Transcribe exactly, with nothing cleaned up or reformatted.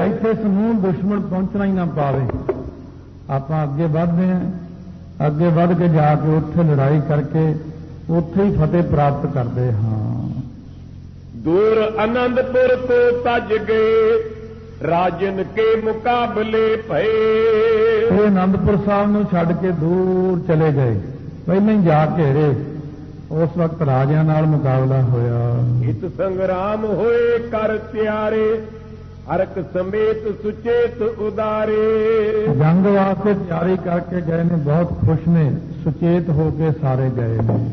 ਇੱਥੇ ਸਮੂਹ ਦੁਸ਼ਮਣ ਪਹੁੰਚਣਾ ਹੀ ਨਾ ਪਾਵੇ। ਆਪਾਂ ਅੱਗੇ ਵਧਦੇ ਹਾਂ, ਅੱਗੇ ਵੱਧ ਕੇ ਜਾ ਕੇ ਉੱਥੇ ਲੜਾਈ ਕਰਕੇ ਉੱਥੇ ਹੀ ਫਤਿਹ ਪ੍ਰਾਪਤ ਕਰਦੇ ਹਾਂ। ਦੂਰ ਆਨੰਦਪੁਰ ਤੋਂ ਤਜ ਗਏ, ਰਾਜਨ ਕੇ ਮੁਕਾਬਲੇ ਭਏ। ਇਹ ਆਨੰਦਪੁਰ ਸਾਹਿਬ ਨੂੰ ਛੱਡ ਕੇ ਦੂਰ ਚਲੇ ਗਏ, ਪਹਿਲਾਂ ਹੀ ਜਾ ਘੇਰੇ। ਉਸ ਵਕਤ ਰਾਜਿਆਂ ਨਾਲ ਮੁਕਾਬਲਾ ਹੋਇਆ। ਹਿਤ ਸੰਗਰਾਮ ਹੋਏ ਕਰ ਤਿਆਰੇ, ਹਰਕ ਸਮੇਤ ਸੁਚੇਤ ਉਦਾਰੇ। ਜੰਗ ਵਾਸਤੇ ਤਿਆਰੀ ਕਰਕੇ ਗਏ ਨੇ, ਬਹੁਤ ਖੁਸ਼ ਨੇ, ਸੁਚੇਤ ਹੋ ਕੇ ਸਾਰੇ ਗਏ ਨੇ।